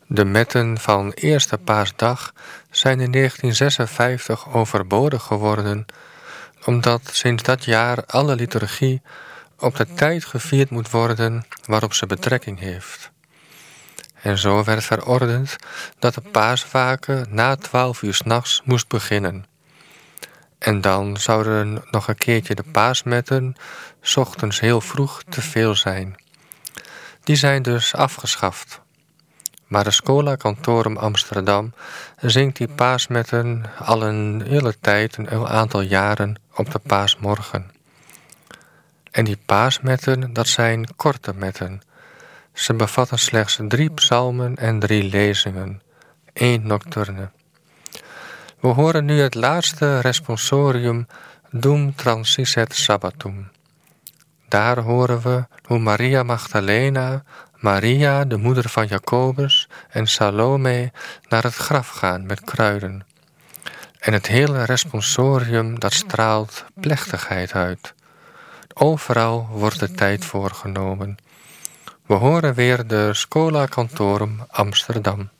De metten van Eerste Paasdag zijn in 1956 overbodig geworden, omdat sinds dat jaar alle liturgie op de tijd gevierd moet worden waarop ze betrekking heeft. En zo werd verordend dat de paaswaken na 12 uur 's nachts moest beginnen. En dan zouden nog een keertje de paasmetten 's ochtends heel vroeg te veel zijn. Die zijn dus afgeschaft. Maar de Schola Cantorum Amsterdam zingt die paasmetten al een hele tijd, een aantal jaren, op de paasmorgen. En die paasmetten, dat zijn korte metten. Ze bevatten slechts 3 psalmen en 3 lezingen, 1 nocturne. We horen nu het laatste responsorium Dum Transisset Sabbatum. Daar horen we hoe Maria Magdalena, Maria, de moeder van Jacobus, en Salome naar het graf gaan met kruiden. En het hele responsorium dat straalt plechtigheid uit. Overal wordt de tijd voor genomen. We horen weer de Schola Cantorum Amsterdam.